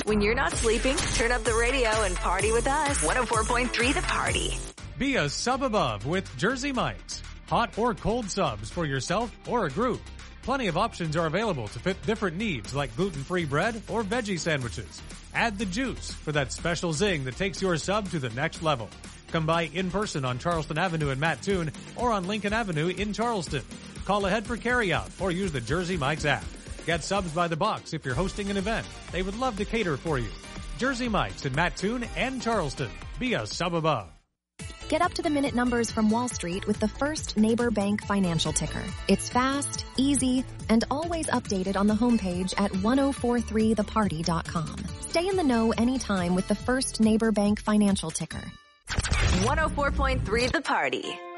When you're not sleeping, turn up the radio and party with us. 104.3 The Party. Be a sub above with Jersey Mike's. Hot or cold subs for yourself or a group. Plenty of options are available to fit different needs like gluten-free bread or veggie sandwiches. Add the juice for that special zing that takes your sub to the next level. Come by in person on Charleston Avenue in Mattoon or on Lincoln Avenue in Charleston. Call ahead for carryout or use the Jersey Mike's app. Get subs by the box if you're hosting an event. They would love to cater for you. Jersey Mike's in Mattoon and Charleston. Be a sub above. Get up-to-the-minute numbers from Wall Street with the First Neighbor Bank financial ticker. It's fast, easy, and always updated on the homepage at 1043theparty.com. Stay in the know anytime with the First Neighbor Bank financial ticker. 104.3 The Party.